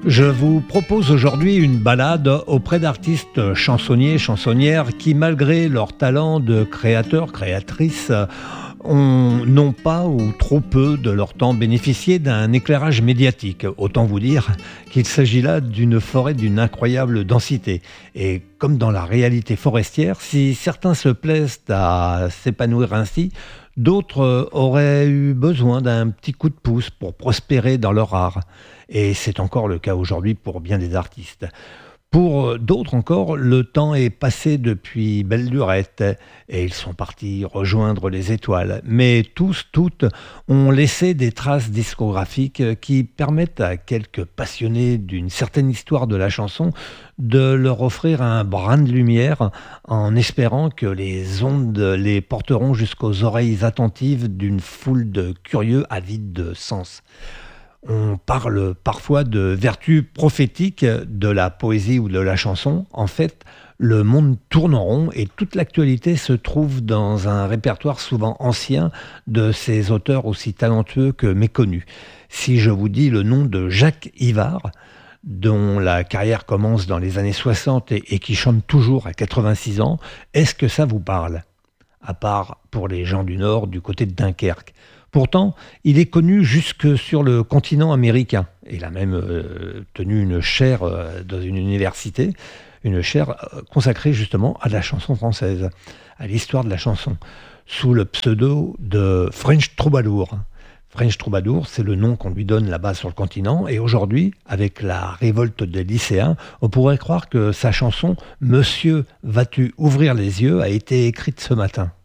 Je vous propose aujourd'hui une balade auprès d'artistes chansonniers, chansonnières qui, malgré leur talent de créateurs, créatrices, n'ont pas ou trop peu de leur temps bénéficié d'un éclairage médiatique. Autant vous dire qu'il s'agit là d'une forêt d'une incroyable densité. Et comme dans la réalité forestière, si certains se plaisent à s'épanouir ainsi, d'autres auraient eu besoin d'un petit coup de pouce pour prospérer dans leur art. Et c'est encore le cas aujourd'hui pour bien des artistes. Pour d'autres encore, le temps est passé depuis belle lurette et ils sont partis rejoindre les étoiles. Mais tous, toutes ont laissé des traces discographiques qui permettent à quelques passionnés d'une certaine histoire de la chanson de leur offrir un brin de lumière en espérant que les ondes les porteront jusqu'aux oreilles attentives d'une foule de curieux avides de sens. On parle parfois de vertu prophétique de la poésie ou de la chanson. En fait, le monde tourne en rond et toute l'actualité se trouve dans un répertoire souvent ancien de ces auteurs aussi talentueux que méconnus. Si je vous dis le nom de Jacques Ivard, dont la carrière commence dans les années 60 et qui chante toujours à 86 ans, est-ce que ça vous parle ? À part pour les gens du Nord, du côté de Dunkerque. Pourtant, il est connu jusque sur le continent américain. Il a même tenu une chaire dans une université, une chaire consacrée justement à la chanson française, à l'histoire de la chanson, sous le pseudo de French Troubadour. French Troubadour, c'est le nom qu'on lui donne là-bas sur le continent. Et aujourd'hui, avec la révolte des lycéens, on pourrait croire que sa chanson « Monsieur, vas-tu ouvrir les yeux » a été écrite ce matin.